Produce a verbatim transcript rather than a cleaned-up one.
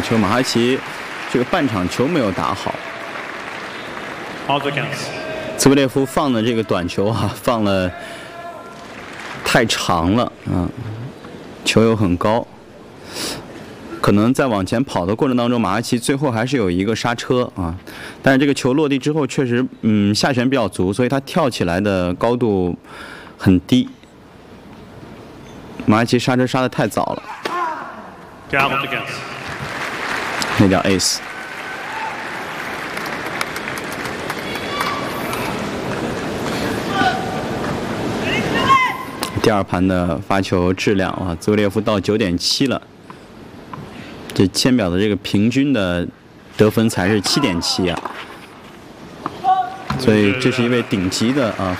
球马哈奇这个半场球没有打好。兹维列夫放的这个短球啊，放了太长了啊，球又很高，可能在往前跑的过程当中，马哈奇最后还是有一个刹车啊，但是这个球落地之后确实嗯下旋比较足，所以他跳起来的高度很低。马哈奇刹车刹得太早了，那叫 ace。第二盘的发球质量啊，兹维列夫到 九点七 了，这签表的这个平均的得分才是 七点七 啊，所以这是一位顶级的啊